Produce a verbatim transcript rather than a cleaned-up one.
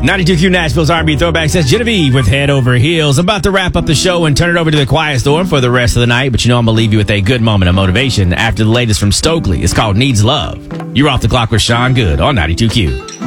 ninety-two Q Nashville's R and B Throwback says Genevieve with Head Over Heels. I'm about to wrap up the show and turn it over to the Quiet Storm for the rest of the night, but you know I'm going to leave you with a good moment of motivation after the latest from Stokely. It's called Needs Love. You're off the clock with Sean Good on ninety-two Q.